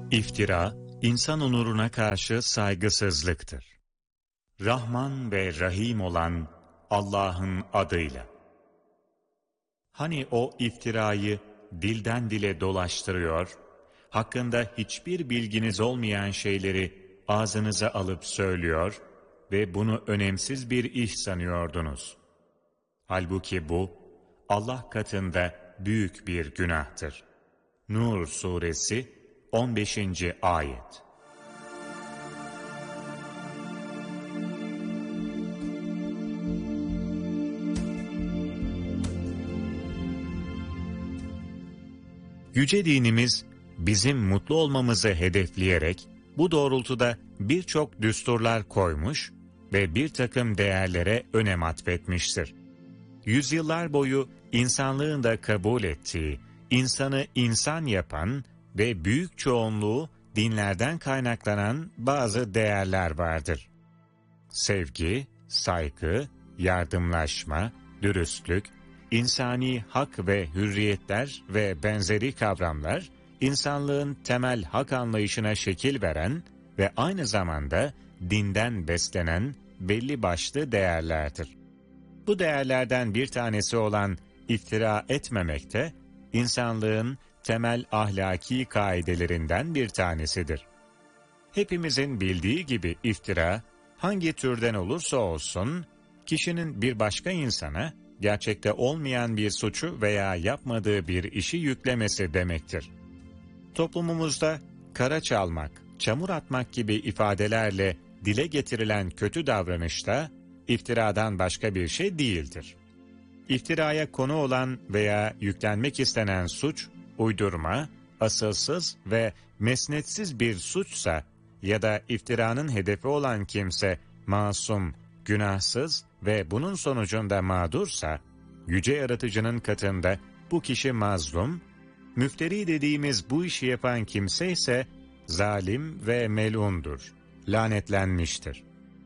İftira, insan onuruna karşı saygısızlıktır. Rahman ve Rahim olan Allah'ın adıyla. Hani o iftirayı dilden dile dolaştırıyor, hakkında hiçbir bilginiz olmayan şeyleri ağzınıza alıp söylüyor ve bunu önemsiz bir iş sanıyordunuz. Halbuki bu, Allah katında büyük bir günahtır. Nur Suresi 15. Ayet. Yüce dinimiz, bizim mutlu olmamızı hedefleyerek, bu doğrultuda birçok düsturlar koymuş ve bir takım değerlere önem atfetmiştir. Yüzyıllar boyu insanlığın da kabul ettiği, insanı insan yapan ve büyük çoğunluğu dinlerden kaynaklanan bazı değerler vardır. Sevgi, saygı, yardımlaşma, dürüstlük, insani hak ve hürriyetler ve benzeri kavramlar, insanlığın temel hak anlayışına şekil veren ve aynı zamanda dinden beslenen belli başlı değerlerdir. Bu değerlerden bir tanesi olan iftira etmemekte, insanlığın temel ahlaki kaidelerinden bir tanesidir. Hepimizin bildiği gibi iftira, hangi türden olursa olsun, kişinin bir başka insana, gerçekte olmayan bir suçu veya yapmadığı bir işi yüklemesi demektir. Toplumumuzda kara çalmak, çamur atmak gibi ifadelerle dile getirilen kötü davranışta, iftiradan başka bir şey değildir. İftiraya konu olan veya yüklenmek istenen suç, uydurma, asılsız ve mesnetsiz bir suçsa ya da iftiranın hedefi olan kimse masum, günahsız ve bunun sonucunda mağdursa, Yüce Yaratıcı'nın katında bu kişi mazlum, müfteri dediğimiz bu işi yapan kimse ise zalim ve melundur, lanetlenmiştir.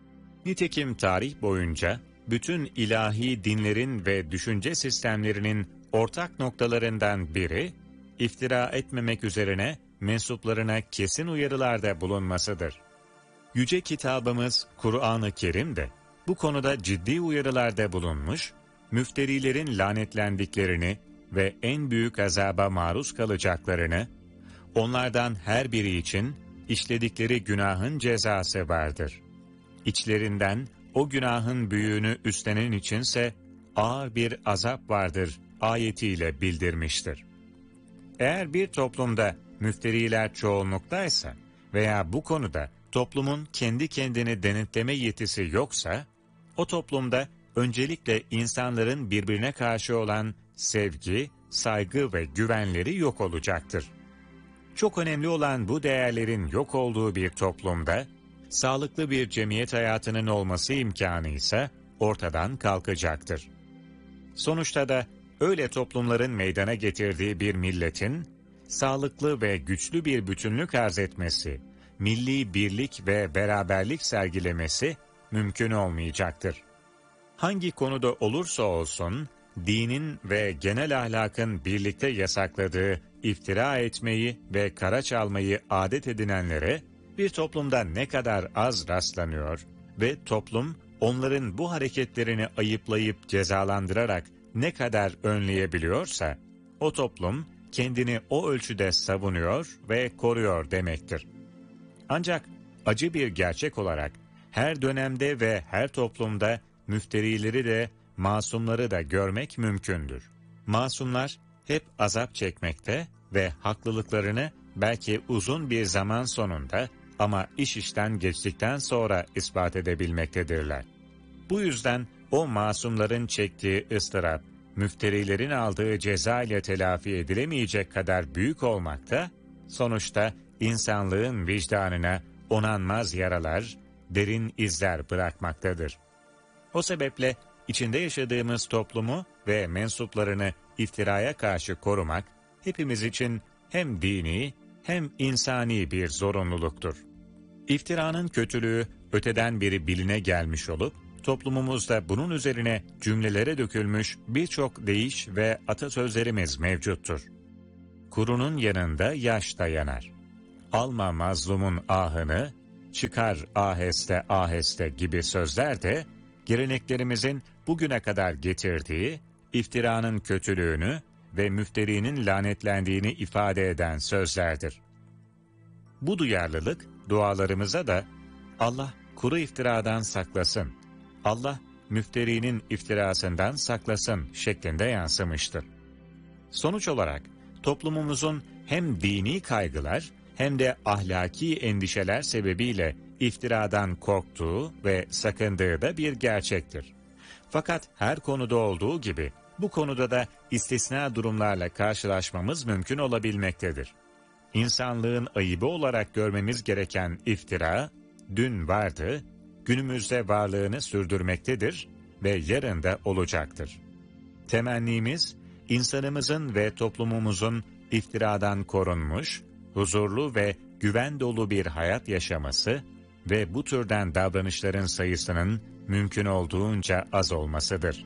Nitekim tarih boyunca bütün ilahi dinlerin ve düşünce sistemlerinin ortak noktalarından biri, iftira etmemek üzerine mensuplarına kesin uyarılarda bulunmasıdır. Yüce kitabımız Kur'an-ı Kerim de bu konuda ciddi uyarılarda bulunmuş, müfterilerin lanetlendiklerini ve en büyük azaba maruz kalacaklarını, onlardan her biri için işledikleri günahın cezası vardır. İçlerinden o günahın büyüğünü üstlenen içinse ağır bir azap vardır ayetiyle bildirmiştir. Eğer bir toplumda müfteriler çoğunluktaysa veya bu konuda toplumun kendi kendini denetleme yetisi yoksa, o toplumda öncelikle insanların birbirine karşı olan sevgi, saygı ve güvenleri yok olacaktır. Çok önemli olan bu değerlerin yok olduğu bir toplumda, sağlıklı bir cemiyet hayatının olması imkanı ise ortadan kalkacaktır. Sonuçta da öyle toplumların meydana getirdiği bir milletin, sağlıklı ve güçlü bir bütünlük arz etmesi, milli birlik ve beraberlik sergilemesi mümkün olmayacaktır. Hangi konuda olursa olsun, dinin ve genel ahlakın birlikte yasakladığı iftira etmeyi ve kara çalmayı adet edinenlere bir toplumda ne kadar az rastlanıyor ve toplum onların bu hareketlerini ayıplayıp cezalandırarak ne kadar önleyebiliyorsa, o toplum kendini o ölçüde savunuyor ve koruyor demektir. Ancak acı bir gerçek olarak her dönemde ve her toplumda müfterileri de masumları da görmek mümkündür. Masumlar hep azap çekmekte ve haklılıklarını belki uzun bir zaman sonunda ama iş işten geçtikten sonra ispat edebilmektedirler. Bu yüzden o masumların çektiği ıstırap, müfterilerin aldığı ceza ile telafi edilemeyecek kadar büyük olmakta, sonuçta insanlığın vicdanına onanmaz yaralar, derin izler bırakmaktadır. O sebeple içinde yaşadığımız toplumu ve mensuplarını iftiraya karşı korumak, hepimiz için hem dini hem insani bir zorunluluktur. İftiranın kötülüğü öteden beri biline gelmiş olup, toplumumuzda bunun üzerine cümlelere dökülmüş birçok deyiş ve atasözlerimiz mevcuttur. Kurunun yanında yaş da yanar. alma mazlumun ahını, çıkar aheste aheste gibi sözler de geleneklerimizin bugüne kadar getirdiği iftiranın kötülüğünü ve müfterinin lanetlendiğini ifade eden sözlerdir. Bu duyarlılık dualarımıza da Allah kuru iftiradan saklasın, Allah müfterinin iftirasından saklasın şeklinde yansımıştır. Sonuç olarak toplumumuzun hem dini kaygılar hem de ahlaki endişeler sebebiyle iftiradan korktuğu ve sakındığı da bir gerçektir. Fakat her konuda olduğu gibi bu konuda da istisna durumlarla karşılaşmamız mümkün olabilmektedir. İnsanlığın ayıbı olarak görmemiz gereken iftira, dün vardı, günümüzde varlığını sürdürmektedir ve yarın da olacaktır. Temennimiz, insanımızın ve toplumumuzun iftiradan korunmuş, huzurlu ve güven dolu bir hayat yaşaması ve bu türden davranışların sayısının mümkün olduğunca az olmasıdır.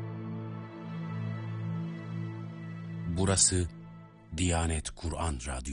Burası Diyanet Kur'an Radyo.